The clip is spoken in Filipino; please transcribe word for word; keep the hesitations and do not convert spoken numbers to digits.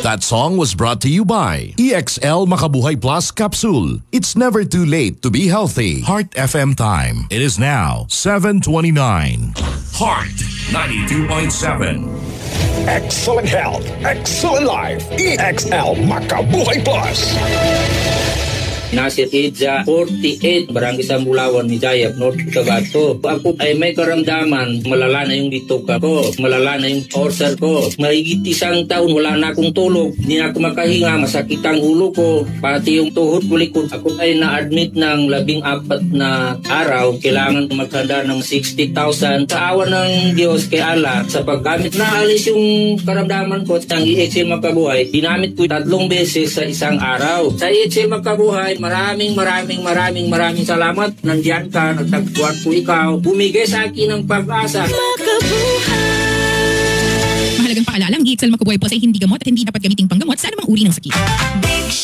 That song was brought to you by E X L Makabuhay Plus Capsule. It's never too late to be healthy. Heart F M time. It is now seven twenty-nine. Heart ninety-two point seven. Excellent health, excellent life. E X L Makabuhay Plus. Nasir Idza, forty-eight, Barangay Sambulawan, Mijayap, North Cotabato. Ako ay may karamdaman, malala na yung bituka ko, malala na yung ulcer ko. Mahigit isang taon, wala na akong tulog, hindi na ako makahinga, masakit ang ulo ko, pati yung tuhod ko likod. Ako ay na-admit ng labing apat na araw, kailangan maghanda ng sixty thousand. Sa awa ng Diyos kay Allah, sa paggamit na alis yung karamdaman ko, ang E X L Makabuhay, dinamit ko tatlong beses sa isang araw. Sa E X L Makabuhay, maraming maraming maraming maraming salamat. Nandiyan ka, nagtagpuan ko ikaw. Bumigay sa akin ng pag-asa. Mahalagang paalala, ang E X L Makabuhay Plus ay hindi gamot at hindi dapat gamiting panggamot sa anumang uri ng sakit.